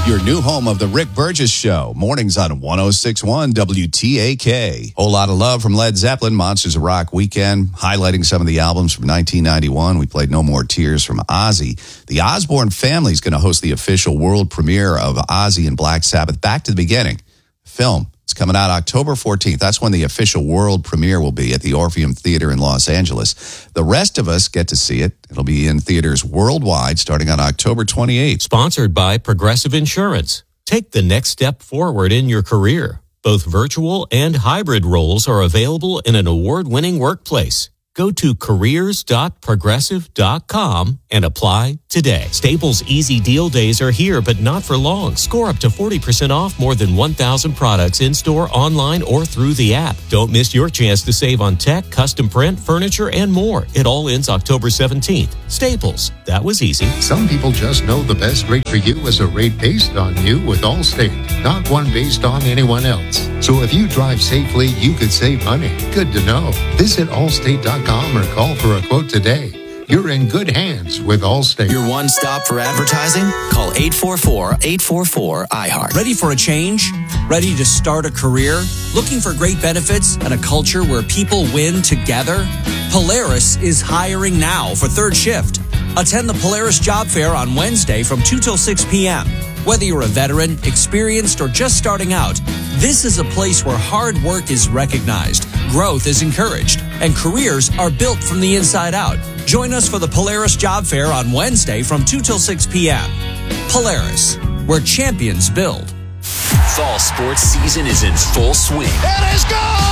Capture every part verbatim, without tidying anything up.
Your new home of the Rick Burgess Show. Mornings on one oh six point one W T A K. Whole lot of love from Led Zeppelin, Monsters of Rock weekend, highlighting some of the albums from nineteen ninety-one. We played No More Tears from Ozzy. The Osbourne family is going to host the official world premiere of Ozzy and Black Sabbath, Back to the Beginning film. It's coming out October fourteenth. That's when the official world premiere will be at the Orpheum Theater in Los Angeles. The rest of us get to see it. It'll be in theaters worldwide starting on October twenty-eighth. Sponsored by Progressive Insurance. Take the next step forward in your career. Both virtual and hybrid roles are available in an award-winning workplace. Go to careers dot progressive dot com and apply today. Staples Easy Deal Days are here, but not for long. Score up to forty percent off more than one thousand products in-store, online, or through the app. Don't miss your chance to save on tech, custom print, furniture, and more. It all ends October seventeenth. Staples. That was easy. Some people just know the best rate for you is a rate based on you with Allstate, not one based on anyone else. So if you drive safely, you could save money. Good to know. Visit allstate dot com or call for a quote today. You're in good hands with Allstate. Your one stop for advertising? Call eight four four, eight four four, I heart. Ready for a change? Ready to start a career? Looking for great benefits and a culture where people win together? Polaris is hiring now for third shift. Attend the Polaris Job Fair on Wednesday from two till six p.m. Whether you're a veteran, experienced, or just starting out, this is a place where hard work is recognized, growth is encouraged, and careers are built from the inside out. Join us for the Polaris Job Fair on Wednesday from two till six p.m. Polaris, where champions build. Fall sports season is in full swing. It is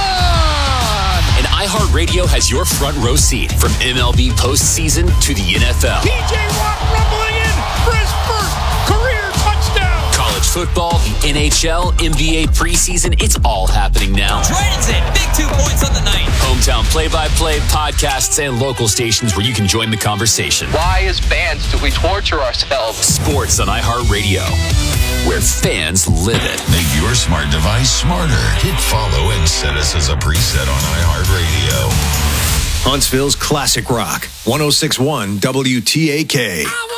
gone! And iHeartRadio has your front row seat from M L B postseason to the N F L. T J Watt rumbling in for his first career touchdown. College football, the N H L, N B A preseason, it's all happening now. Drayton's in. Big two points on the night. Hometown play-by-play, podcasts, and local stations where you can join the conversation. Why, as fans, do we torture ourselves? Sports on iHeartRadio, where fans live it. Make your smart device smarter. Hit follow and set us as a preset on iHeartRadio. Huntsville's classic rock, one oh six point one W T A K.